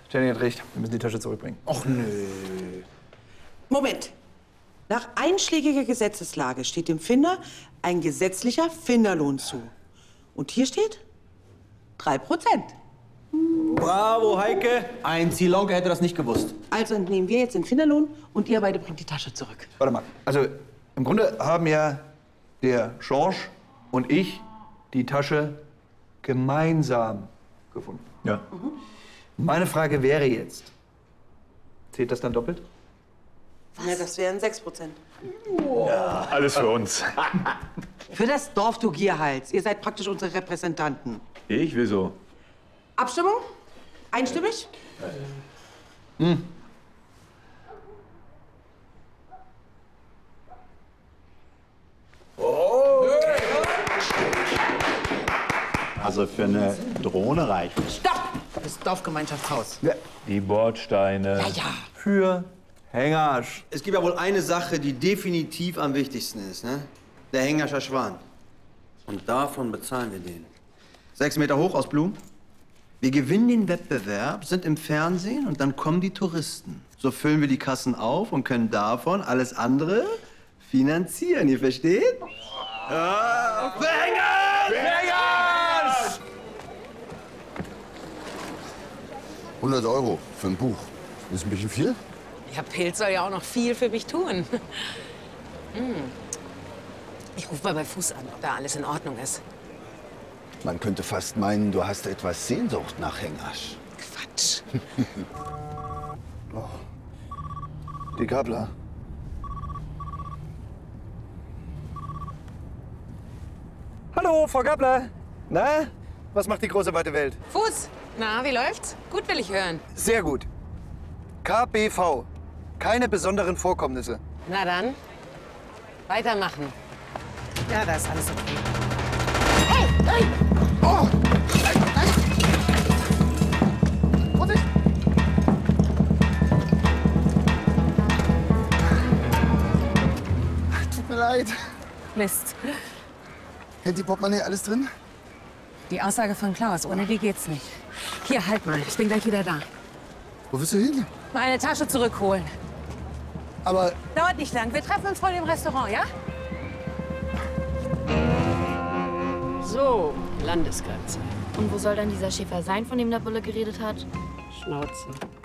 Jenny hat recht. Wir müssen die Tasche zurückbringen. Och nö. Moment. Nach einschlägiger Gesetzeslage steht dem Finder ein gesetzlicher Finderlohn zu. Und hier steht 3%. Bravo, Heike. Ein Zielonke hätte das nicht gewusst. Also entnehmen wir jetzt den Finderlohn und ihr beide bringt die Tasche zurück. Warte mal. Also, im Grunde haben ja der George und ich die Tasche gemeinsam gefunden. Ja. Meine Frage wäre jetzt, zählt das dann doppelt? Ja, das wären 6%. Alles für uns. Für das Dorf, du Gierhals. Ihr seid praktisch unsere Repräsentanten. Ich? Wieso? Abstimmung? Einstimmig? Also für eine Drohne reicht. Stopp! Das Dorfgemeinschaftshaus. Die Bordsteine. Ja. Für Hängersch. Es gibt ja wohl eine Sache, die definitiv am wichtigsten ist, ne? Der Hängerscher Schwan. Und davon bezahlen wir den. 6 Meter hoch aus Blumen. Wir gewinnen den Wettbewerb, sind im Fernsehen und dann kommen die Touristen. So füllen wir die Kassen auf und können davon alles andere finanzieren. Ihr versteht? Ja. Für Hängersch! Für Hängersch! 100 € für ein Buch. Ist ein bisschen viel? Ja, Pilz soll ja auch noch viel für mich tun. Ich rufe mal bei Fuß an, ob da alles in Ordnung ist. Man könnte fast meinen, du hast etwas Sehnsucht nach Hängersch. Quatsch. Die Gabler. Hallo, Frau Gabler. Na, was macht die große weite Welt? Fuß, na, wie läuft's? Gut will ich hören. Sehr gut. KBV. Keine besonderen Vorkommnisse. Na dann, weitermachen. Ja, da ist alles okay. Tut mir leid. Mist. Hält die Portemonnaie alles drin? Die Aussage von Klaus, ohne die geht's nicht. Hier, halt mal, ich bin gleich wieder da. Wo willst du hin? Meine Tasche zurückholen. Aber Dauert nicht lang, wir treffen uns vor dem Restaurant, ja? So, Landesgrenze. Und wo soll dann dieser Schäfer sein, von dem der Bulle geredet hat? Schnauze.